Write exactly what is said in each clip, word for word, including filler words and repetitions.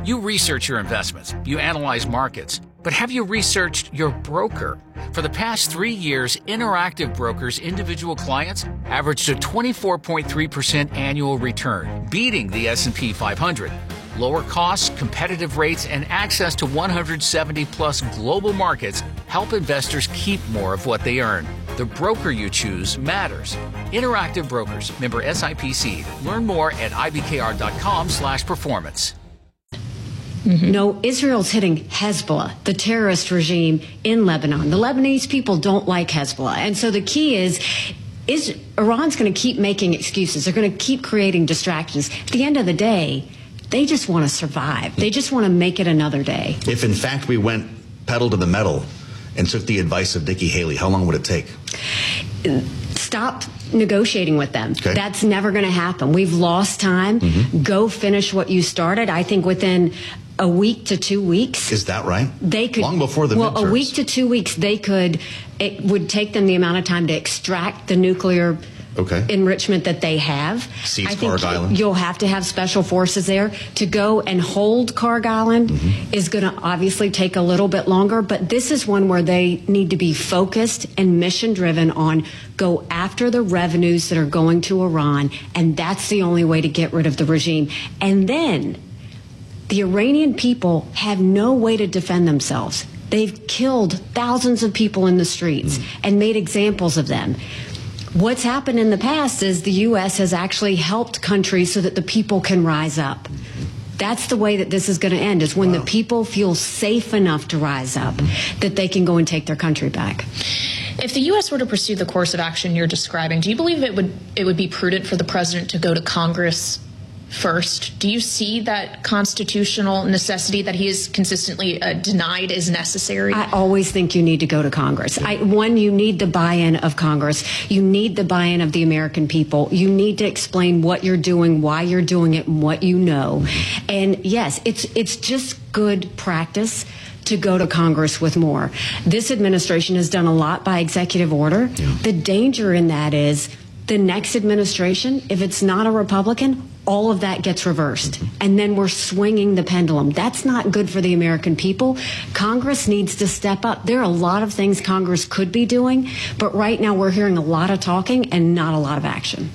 You research your investments, you analyze markets, but have you researched your broker? For the past three years, Interactive Brokers' individual clients averaged a twenty-four point three percent annual return, beating the S and P five hundred. Lower costs, competitive rates, and access to one hundred seventy plus global markets help investors keep more of what they earn. The broker you choose matters. Interactive Brokers, member S I P C. Learn more at ibkr.com slash performance. Mm-hmm. No, Israel's hitting Hezbollah, the terrorist regime in Lebanon. The Lebanese people don't like Hezbollah. And so the key is, is Iran's going to keep making excuses. They're going to keep creating distractions. At the end of the day, they just want to survive. They just want to make it another day. If, in fact, we went pedal to the metal and took the advice of Nikki Haley, how long would it take? Stop negotiating with them. Okay. That's never going to happen. We've lost time. Mm-hmm. Go finish what you started. I think within a week to two weeks. Is that right? They could. Long before the Well, midterms. a week to two weeks, they could, it would take them the amount of time to extract the nuclear Okay. enrichment that they have. Seize I think Karg Island. You'll have to have special forces there to go and hold Karg Island. Mm-hmm. Is going to obviously take a little bit longer, but this is one where they need to be focused and mission driven on go after the revenues that are going to Iran, and that's the only way to get rid of the regime. And then the Iranian people have no way to defend themselves. They've killed thousands of people in the streets mm-hmm. and made examples of them. What's happened in the past is the U S has actually helped countries so that the people can rise up. That's the way that this is going to end, is when wow. the people feel safe enough to rise up that they can go and take their country back. If the U S were to pursue the course of action you're describing, do you believe it would it would be prudent for the president to go to Congress first? Do you see that constitutional necessity that he has consistently uh, denied is necessary? I always think you need to go to Congress. I, one, you need the buy-in of Congress. You need the buy-in of the American people. You need to explain what you're doing, why you're doing it, and what you know. And yes, it's it's just good practice to go to Congress with more. This administration has done a lot by executive order. Yeah. The danger in that is the next administration, if it's not a Republican, all of that gets reversed. Mm-hmm. And then we're swinging the pendulum. That's not good for the American people. Congress needs to step up. There are a lot of things Congress could be doing, but right now we're hearing a lot of talking and not a lot of action.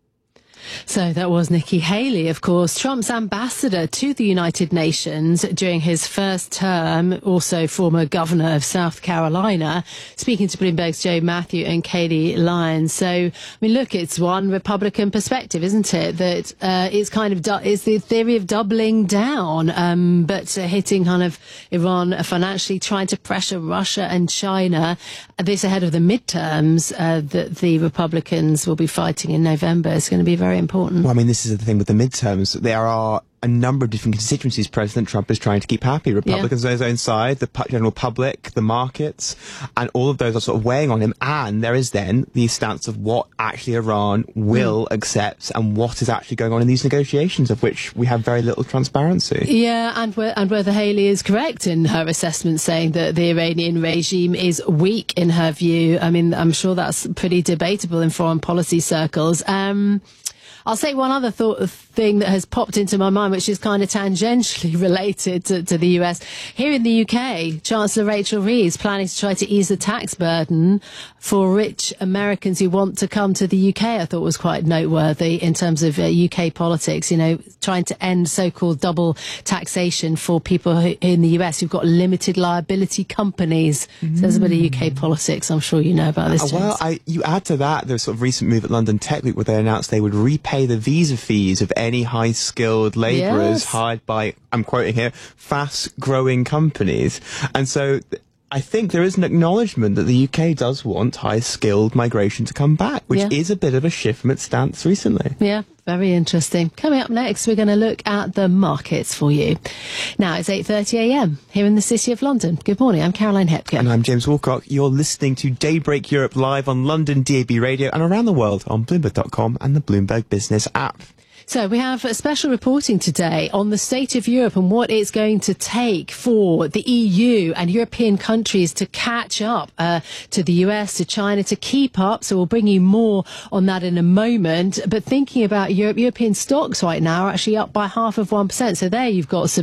So that was Nikki Haley, of course, Trump's ambassador to the United Nations during his first term, also former governor of South Carolina, speaking to Bloomberg's Joe Matthew and Katie Lyons. So, I mean, look, it's one Republican perspective, isn't it? That uh, it's kind of, du- it's the theory of doubling down, um, but uh, hitting kind of Iran financially, trying to pressure Russia and China. This ahead of the midterms uh, that the Republicans will be fighting in November is going to be very important. Well, I mean, this is the thing with the midterms. There are a number of different constituencies President Trump is trying to keep happy. Republicans yeah. on his own side, the general public, the markets, and all of those are sort of weighing on him. And there is then the stance of what actually Iran will mm. accept and what is actually going on in these negotiations, of which we have very little transparency. Yeah, and, wh- and whether Haley is correct in her assessment saying that the Iranian regime is weak in her view. I mean, I'm sure that's pretty debatable in foreign policy circles. Um, I'll say one other thought thing that has popped into my mind, which is kind of tangentially related to, to the U S. Here in the U K, Chancellor Rachel Reeves planning to try to ease the tax burden for rich Americans who want to come to the U K. I thought was quite noteworthy in terms of uh, U K politics, you know, trying to end so-called double taxation for people who, in the U S who've got limited liability companies. Mm. So there's a bit of U K politics. I'm sure you know about this. Uh, well, I, you add to that the sort of recent move at London Tech Week where they announced they would repay the visa fees of any high-skilled labourers yes. hired by, I'm quoting here, fast-growing companies. And so th- I think there is an acknowledgement that the U K does want high-skilled migration to come back, which yeah. is a bit of a shift from its stance recently. Yeah, very interesting. Coming up next, we're going to look at the markets for you. Now, it's eight thirty a.m. here in the City of London. Good morning, I'm Caroline Hepker. And I'm James Wilcock. You're listening to Daybreak Europe live on London D A B Radio and around the world on Bloomberg dot com and the Bloomberg Business app. So we have a special reporting today on the state of Europe and what it's going to take for the E U and European countries to catch up uh, to the U S, to China, to keep up. So we'll bring you more on that in a moment. But thinking about Europe, European stocks right now are actually up by half of one percent. So there you've got some